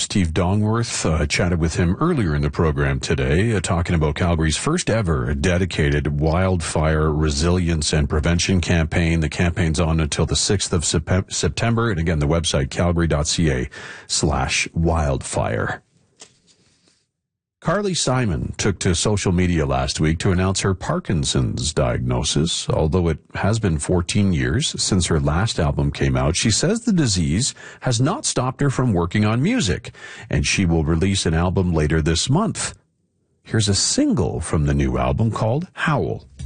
Steve Dongworth. Chatted with him earlier in the program today, talking about Calgary's first ever dedicated wildfire resilience and prevention campaign. The campaign's on until the 6th of September. And again, the website, calgary.ca/wildfire. Carly Simon took to social media last week to announce her Parkinson's diagnosis. Although it has been 14 years since her last album came out, she says the disease has not stopped her from working on music, and she will release an album later this month. Here's a single from the new album called Howl.